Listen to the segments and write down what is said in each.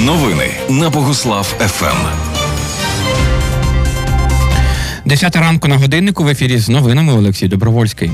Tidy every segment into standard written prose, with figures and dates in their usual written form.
Новини на Богуслав ФМ. 10 ранку на годиннику, в ефірі з новинами Олексій Добровольський.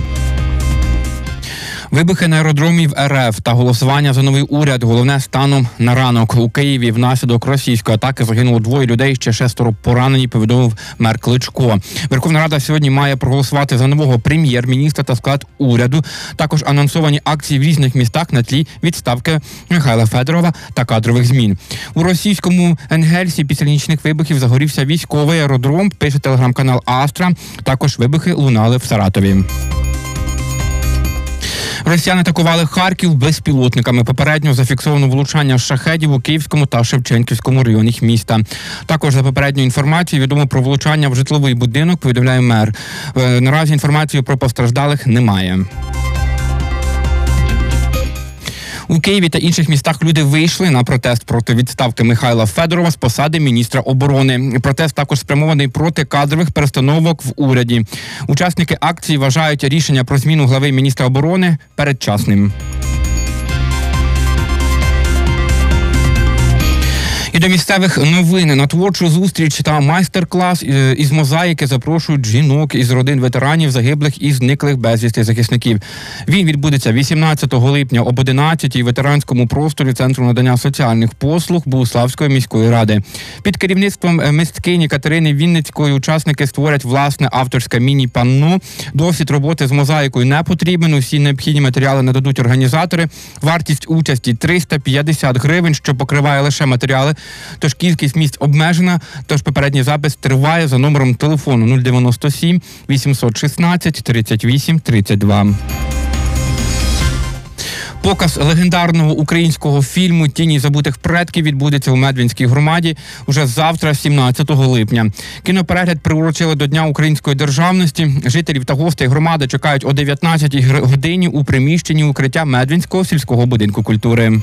Вибухи на аеродромі в РФ та голосування за новий уряд. Головне станом на ранок. У Києві внаслідок російської атаки загинуло 2 людей, ще 6 поранені, повідомив мер Кличко. Верховна Рада сьогодні має проголосувати за нового прем'єр-міністра та склад уряду. Також анонсовані акції в різних містах на тлі відставки Михайла Федорова та кадрових змін. У російському Енгельсі після нічних вибухів загорівся військовий аеродром, пише телеграм-канал Астра. Також вибухи лунали в Саратові. Росіяни атакували Харків безпілотниками. Попередньо зафіксовано влучання шахедів у Київському та Шевченківському районах міста. Також за попередньою інформацією відомо про влучання в житловий будинок, повідомляє мер. Наразі інформації про постраждалих немає. У Києві та інших містах люди вийшли на протест проти відставки Михайла Федорова з посади міністра оборони. Протест також спрямований проти кадрових перестановок в уряді. Учасники акції вважають рішення про зміну глави міністра оборони передчасним. І до місцевих новин. На творчу зустріч та майстер-клас із мозаїки запрошують жінок із родин ветеранів, загиблих і зниклих безвісти захисників. Він відбудеться 18 липня об 11-й в ветеранському просторі Центру надання соціальних послуг Богуславської міської ради. Під керівництвом мисткині Катерини Вінницької учасники створять власне авторське міні-панно. Досвід роботи з мозаїкою не потрібен. Усі необхідні матеріали нададуть організатори. Вартість участі 350 гривень, що покриває лише матеріали. Тож кількість місць обмежена, тож попередній запис триває за номером телефону 097 816 38 32. Показ легендарного українського фільму «Тіні забутих предків» відбудеться у Медвинській громаді уже завтра, 17 липня. Кіноперегляд приурочили до Дня української державності. Жителів та гостей громади чекають о 19-й годині у приміщенні укриття Медвинського сільського будинку культури.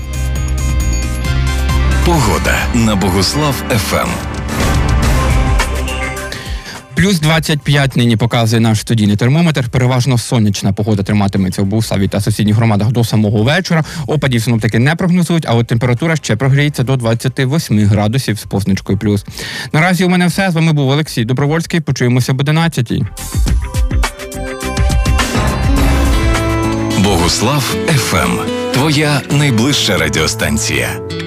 Погода на Богуслав ФМ. Плюс 25 нині показує наш студійний термометр. Переважно сонячна погода триматиметься в Богуславі та сусідніх громадах до самого вечора. Опадів синоптики не прогнозують, а от температура ще прогріється до 28 градусів з позначкою плюс. Наразі у мене все. З вами був Олексій Добровольський. Почуємося об 11-й. Богуслав ФМ. Твоя найближча радіостанція.